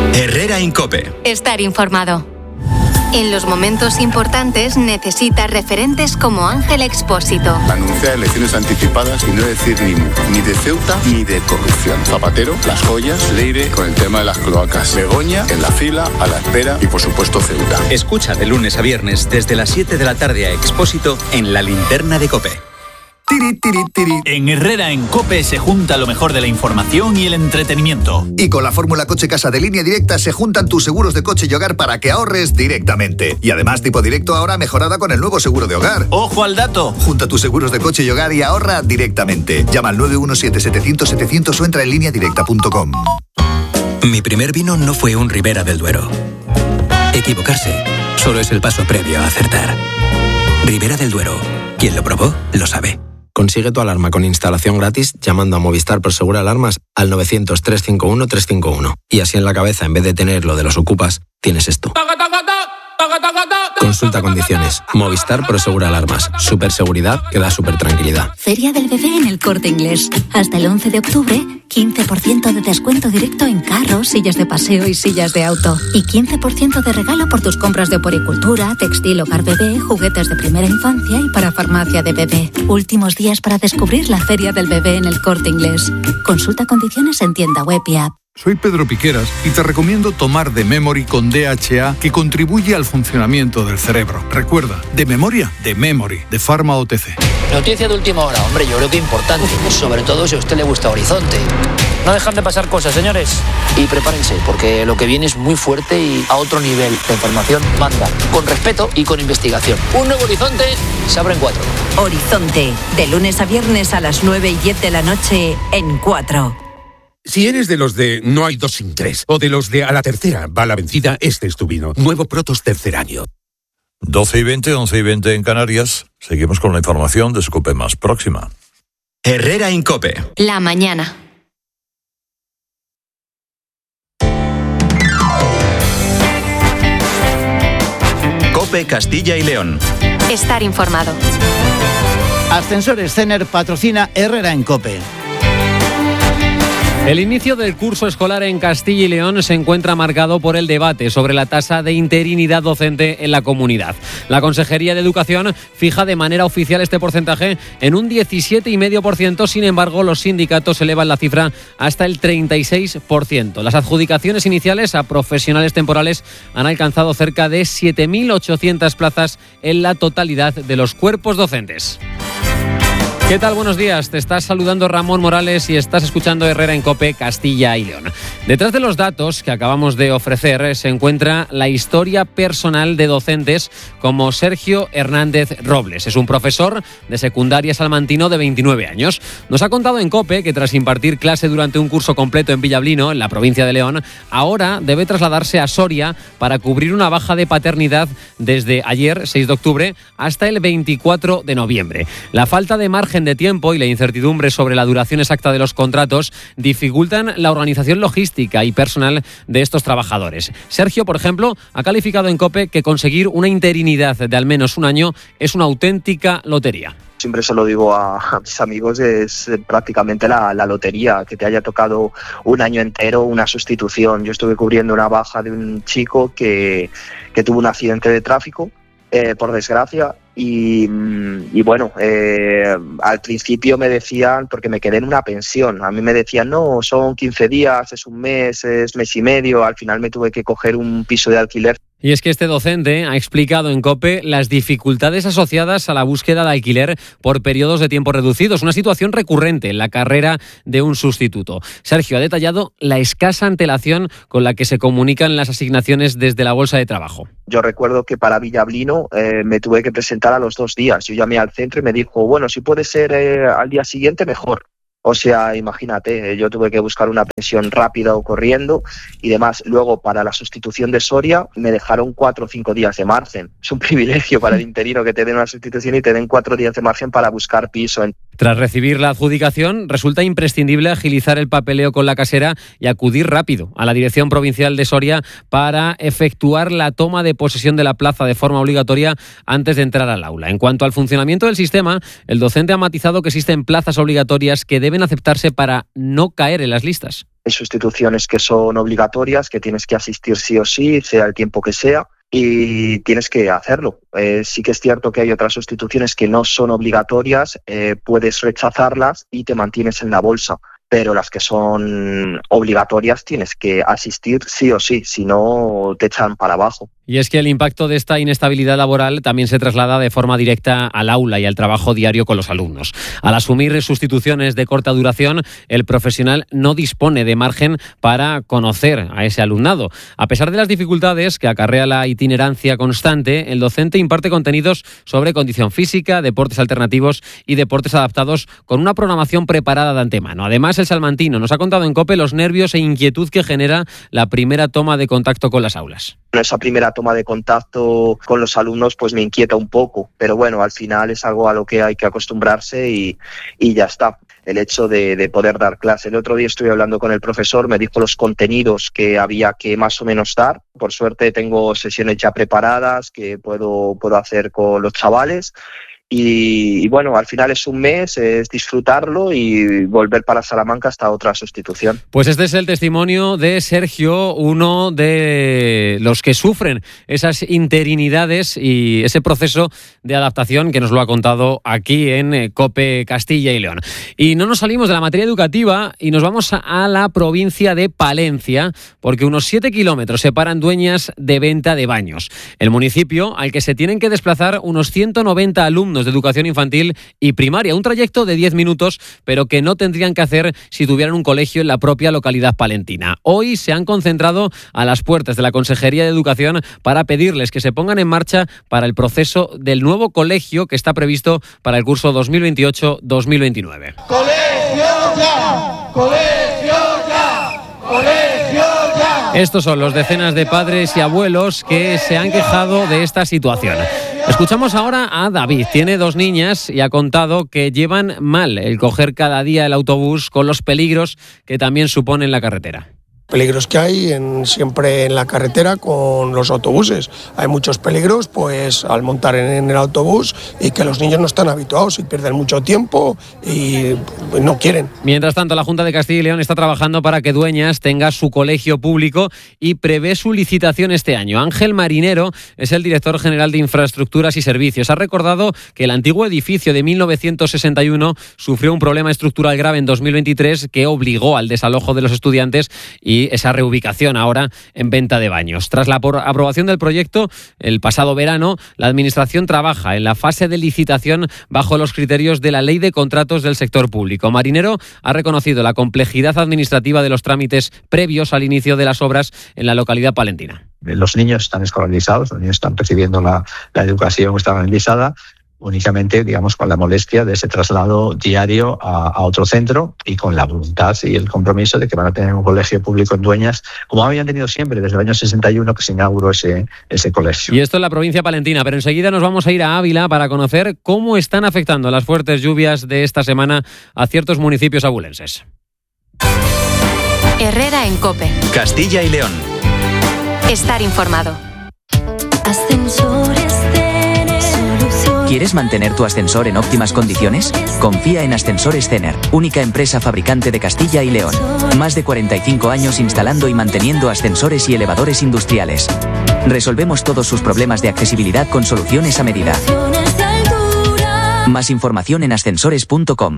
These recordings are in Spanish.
Herrera en COPE. Estar informado. En los momentos importantes necesitas referentes como Ángel Expósito. Anunciar elecciones anticipadas y no decir ni mu, ni de Ceuta ni de corrupción. Zapatero, Las Joyas, Leire con el tema de las cloacas. Begoña en la fila, a la espera y por supuesto Ceuta. Escucha de lunes a viernes desde las 7 de la tarde a Expósito en La Linterna de COPE. Tiri, tiri, tiri. En Herrera en COPE se junta lo mejor de la información y el entretenimiento. Y con la fórmula Coche Casa de Línea Directa se juntan tus seguros de coche y hogar para que ahorres directamente. Y además tipo directo ahora mejorada con el nuevo seguro de hogar. ¡Ojo al dato! Junta tus seguros de coche y hogar y ahorra directamente. Llama al 917-700-700 o entra en lineadirecta.com. Mi primer vino no fue un Ribera del Duero. Equivocarse solo es el paso previo a acertar. Ribera del Duero. Quien lo probó, lo sabe. Consigue tu alarma con instalación gratis llamando a Movistar Prosegur Alarmas al 900-351-351. Y así en la cabeza, en vez de tener lo de los ocupas, tienes esto. Consulta condiciones. Movistar Prosegur Alarmas. Superseguridad que da super tranquilidad. Feria del Bebé en El Corte Inglés. Hasta el 11 de octubre, 15% de descuento directo en carros, sillas de paseo y sillas de auto. Y 15% de regalo por tus compras de puericultura, textil, hogar bebé, juguetes de primera infancia y para farmacia de bebé. Últimos días para descubrir la Feria del Bebé en El Corte Inglés. Consulta condiciones en tienda web y app. Soy Pedro Piqueras y te recomiendo tomar The Memory con DHA, que contribuye al funcionamiento del cerebro. Recuerda, de memoria, The Memory, de Pharma OTC. Noticia de última hora, hombre, yo creo que importante, sobre todo si a usted le gusta Horizonte. No dejan de pasar cosas, señores. Y prepárense, porque lo que viene es muy fuerte y a otro nivel. La información manda, con respeto y con investigación. Un nuevo Horizonte se abre en 4. Horizonte, de lunes a viernes a las 9:10 de la noche en 4. Si eres de los de no hay dos sin tres, o de los de a la tercera va la vencida, este es tu vino. Nuevo Protos tercer año. 12:20, 11:20 en Canarias. Seguimos con la información de su COPE más próxima. Herrera en COPE. La mañana. COPE Castilla y León. Estar informado. Ascensores Cener patrocina Herrera en COPE. El inicio del curso escolar en Castilla y León se encuentra marcado por el debate sobre la tasa de interinidad docente en la comunidad. La Consejería de Educación fija de manera oficial este porcentaje en un 17,5%, sin embargo los sindicatos elevan la cifra hasta el 36%. Las adjudicaciones iniciales a profesionales temporales han alcanzado cerca de 7.800 plazas en la totalidad de los cuerpos docentes. ¿Qué tal? Buenos días. Te estás saludando Ramón Morales y estás escuchando Herrera en COPE Castilla y León. Detrás de los datos que acabamos de ofrecer se encuentra la historia personal de docentes como Sergio Hernández Robles. Es un profesor de secundaria salmantino de 29 años. Nos ha contado en COPE que tras impartir clase durante un curso completo en Villablino, en la provincia de León, ahora debe trasladarse a Soria para cubrir una baja de paternidad desde ayer, 6 de octubre, hasta el 24 de noviembre. La falta de margen de tiempo y la incertidumbre sobre la duración exacta de los contratos dificultan la organización logística y personal de estos trabajadores. Sergio, por ejemplo, ha calificado en COPE que conseguir una interinidad de al menos un año es una auténtica lotería. Siempre se lo digo a mis amigos, es prácticamente la lotería, que te haya tocado un año entero una sustitución. Yo estuve cubriendo una baja de un chico que tuvo un accidente de tráfico, por desgracia, y bueno, al principio me decían, porque me quedé en una pensión, a mí me decían, no, son 15 días, es un mes, es mes y medio, al final me tuve que coger un piso de alquiler. Y es que este docente ha explicado en COPE las dificultades asociadas a la búsqueda de alquiler por periodos de tiempo reducidos, una situación recurrente en la carrera de un sustituto. Sergio ha detallado la escasa antelación con la que se comunican las asignaciones desde la bolsa de trabajo. Yo recuerdo que para Villablino me tuve que presentar a los 2 días. Yo llamé al centro y me dijo, bueno, si puede ser al día siguiente, mejor. O sea, imagínate, yo tuve que buscar una pensión rápida o corriendo y demás. Luego, para la sustitución de Soria, me dejaron 4 o 5 días de margen. Es un privilegio para el interino que te den una sustitución y te den 4 días de margen para buscar piso. Tras recibir la adjudicación, resulta imprescindible agilizar el papeleo con la casera y acudir rápido a la Dirección Provincial de Soria para efectuar la toma de posesión de la plaza de forma obligatoria antes de entrar al aula. En cuanto al funcionamiento del sistema, el docente ha matizado que existen plazas obligatorias que deben aceptarse para no caer en las listas. Hay sustituciones que son obligatorias, que tienes que asistir sí o sí, sea el tiempo que sea, y tienes que hacerlo. Sí que es cierto que hay otras sustituciones que no son obligatorias, puedes rechazarlas y te mantienes en la bolsa, pero las que son obligatorias tienes que asistir sí o sí, si no te echan para abajo. Y es que el impacto de esta inestabilidad laboral también se traslada de forma directa al aula y al trabajo diario con los alumnos. Al asumir sustituciones de corta duración, el profesional no dispone de margen para conocer a ese alumnado. A pesar de las dificultades que acarrea la itinerancia constante, el docente imparte contenidos sobre condición física, deportes alternativos y deportes adaptados con una programación preparada de antemano. Además, el salmantino nos ha contado en COPE los nervios e inquietud que genera la primera toma de contacto con las aulas. Esa primera toma de contacto con los alumnos pues me inquieta un poco, pero bueno, al final es algo a lo que hay que acostumbrarse y ya está. El hecho de poder dar clase. El otro día estuve hablando con el profesor, me dijo los contenidos que había que más o menos dar. Por suerte tengo sesiones ya preparadas que puedo hacer con los chavales. Y bueno, al final es un mes, es disfrutarlo y volver para Salamanca hasta otra sustitución. Pues este es el testimonio de Sergio, uno de los que sufren esas interinidades y ese proceso de adaptación que nos lo ha contado aquí en COPE Castilla y León. Y no nos salimos de la materia educativa y nos vamos a la provincia de Palencia, porque unos 7 kilómetros separan Dueñas de Venta de Baños. El municipio al que se tienen que desplazar unos 190 alumnos de educación infantil y primaria, un trayecto de 10 minutos, pero que no tendrían que hacer si tuvieran un colegio en la propia localidad palentina. Hoy se han concentrado a las puertas de la Consejería de Educación para pedirles que se pongan en marcha para el proceso del nuevo colegio que está previsto para el curso 2028-2029. ¡Colegio ya! ¡Colegio ya! ¡Colegio ya! Estos son los decenas de padres y abuelos que se han quejado de esta situación. Escuchamos ahora a David, tiene 2 niñas y ha contado que llevan mal el coger cada día el autobús con los peligros que también supone en la carretera. Peligros que hay siempre en la carretera con los autobuses. Hay muchos peligros pues al montar en el autobús y que los niños no están habituados y pierden mucho tiempo y no quieren. Mientras tanto, la Junta de Castilla y León está trabajando para que Dueñas tenga su colegio público y prevé su licitación este año. Ángel Marinero es el director general de Infraestructuras y Servicios. Ha recordado que el antiguo edificio de 1961 sufrió un problema estructural grave en 2023 que obligó al desalojo de los estudiantes y esa reubicación ahora en Venta de Baños. Tras la aprobación del proyecto el pasado verano, la Administración trabaja en la fase de licitación bajo los criterios de la Ley de Contratos del Sector Público. Marinero ha reconocido la complejidad administrativa de los trámites previos al inicio de las obras en la localidad palentina. Los niños están escolarizados, los niños están recibiendo la educación estandarizada, únicamente, digamos, con la molestia de ese traslado diario a otro centro y con la voluntad y el compromiso de que van a tener un colegio público en Dueñas, como habían tenido siempre desde el año 61 que se inauguró ese colegio. Y esto es la provincia palentina, pero enseguida nos vamos a ir a Ávila para conocer cómo están afectando las fuertes lluvias de esta semana a ciertos municipios abulenses. Herrera en COPE. Castilla y León. Estar informado. ¿Quieres mantener tu ascensor en óptimas condiciones? Confía en Ascensores Cener, única empresa fabricante de Castilla y León. Más de 45 años instalando y manteniendo ascensores y elevadores industriales. Resolvemos todos sus problemas de accesibilidad con soluciones a medida. Más información en ascensores.com.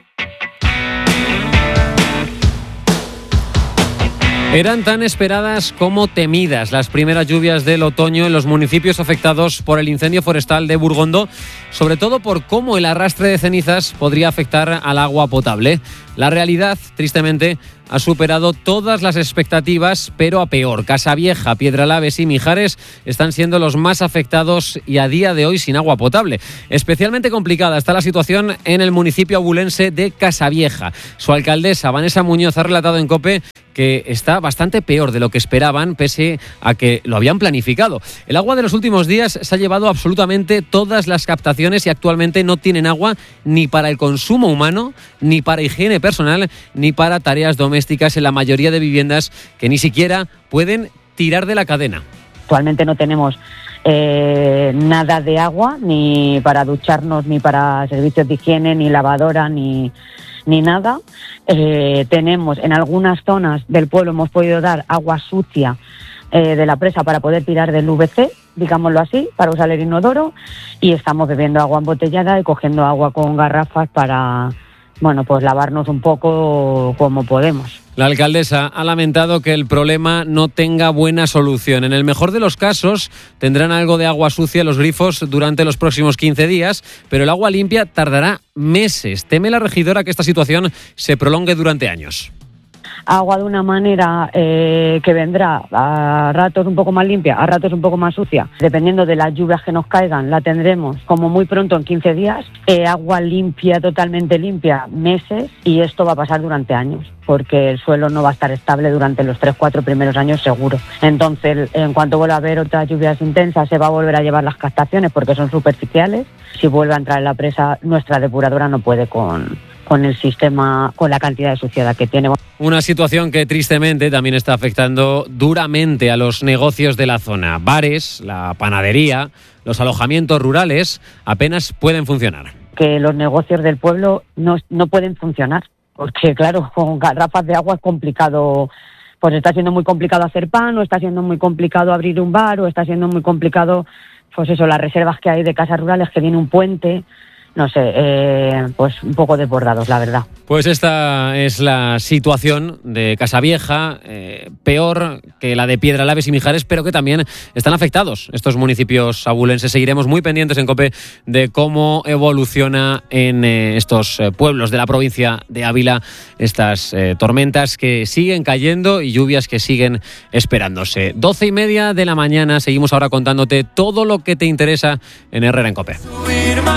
Eran tan esperadas como temidas las primeras lluvias del otoño en los municipios afectados por el incendio forestal de Burgondo, sobre todo por cómo el arrastre de cenizas podría afectar al agua potable. La realidad, tristemente, ha superado todas las expectativas, pero a peor. Casavieja, Piedralaves y Mijares están siendo los más afectados y a día de hoy sin agua potable. Especialmente complicada está la situación en el municipio abulense de Casavieja. Su alcaldesa, Vanessa Muñoz, ha relatado en COPE que está bastante peor de lo que esperaban, pese a que lo habían planificado. El agua de los últimos días se ha llevado absolutamente todas las captaciones y actualmente no tienen agua ni para el consumo humano, ni para higiene personal, ni para tareas domésticas en la mayoría de viviendas que ni siquiera pueden tirar de la cadena. Actualmente no tenemos nada de agua, ni para ducharnos, ni para servicios de higiene, ni lavadora, ni nada. Tenemos en algunas zonas del pueblo, hemos podido dar agua sucia de la presa para poder tirar del VC, digámoslo así, para usar el inodoro, y estamos bebiendo agua embotellada y cogiendo agua con garrafas para, pues lavarnos un poco como podemos. La alcaldesa ha lamentado que el problema no tenga buena solución. En el mejor de los casos, tendrán algo de agua sucia en los grifos durante los próximos 15 días, pero el agua limpia tardará meses. Teme la regidora que esta situación se prolongue durante años. Agua de una manera que vendrá a ratos un poco más limpia, a ratos un poco más sucia. Dependiendo de las lluvias que nos caigan, la tendremos como muy pronto en 15 días. Agua limpia, totalmente limpia, meses, y esto va a pasar durante años, porque el suelo no va a estar estable durante los 3-4 primeros años seguro. Entonces, en cuanto vuelva a haber otras lluvias intensas, se va a volver a llevar las captaciones porque son superficiales. Si vuelve a entrar en la presa, nuestra depuradora no puede con el sistema, con la cantidad de suciedad que tiene. Una situación que tristemente también está afectando duramente a los negocios de la zona. Bares, la panadería, los alojamientos rurales apenas pueden funcionar. Que los negocios del pueblo no pueden funcionar, porque claro, con garrafas de agua es complicado. Pues está siendo muy complicado hacer pan, o está siendo muy complicado abrir un bar, o está siendo muy complicado, pues eso, las reservas que hay de casas rurales, que viene un puente. No sé, pues un poco desbordados, la verdad. Pues esta es la situación de Casavieja, peor que la de Piedralaves y Mijares, pero que también están afectados estos municipios abulenses. Seguiremos muy pendientes en COPE de cómo evoluciona en estos pueblos de la provincia de Ávila estas tormentas que siguen cayendo y lluvias que siguen esperándose. 12:30 de la mañana, seguimos ahora contándote todo lo que te interesa en Herrera en COPE.